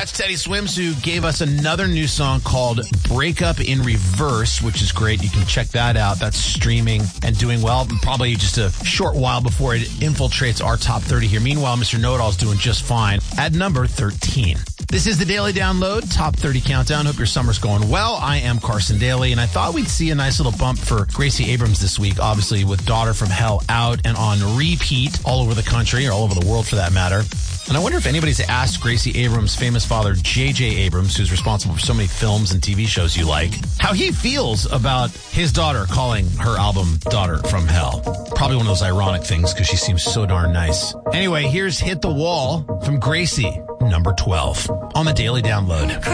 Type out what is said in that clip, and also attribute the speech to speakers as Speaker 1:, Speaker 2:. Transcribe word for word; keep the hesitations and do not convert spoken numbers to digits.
Speaker 1: That's Teddy Swims, who gave us another new song called Break Up in Reverse, which is great. You can check that out. That's streaming and doing well. Probably just a short while before it infiltrates our top thirty here. Meanwhile, Mister Know-It-All is doing just fine at number thirteen. This is the Daily Download, Top thirty Countdown. Hope your summer's going well. I am Carson Daly, and I thought we'd see a nice little bump for Gracie Abrams this week, obviously with Daughter from Hell out and on repeat all over the country, or all over the world for that matter. And I wonder if anybody's asked Gracie Abrams' famous father, J J Abrams, who's responsible for so many films and T V shows you like, how he feels about his daughter calling her album Daughter from Hell. Probably one of those ironic things because she seems so darn nice. Anyway, here's Hit the Wall from Gracie, number twelve, on the Daily Download.